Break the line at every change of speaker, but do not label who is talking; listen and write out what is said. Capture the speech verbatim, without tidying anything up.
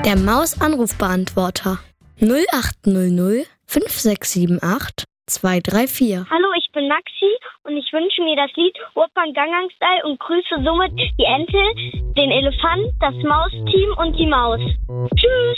Der Maus-Anrufbeantworter null acht null null fünf sechs sieben acht zwei drei vier.
Hallo, ich bin Maxi und ich wünsche mir das Lied Opern Gangnam Style und grüße somit die Ente, den Elefant, das Mausteam und die Maus. Tschüss!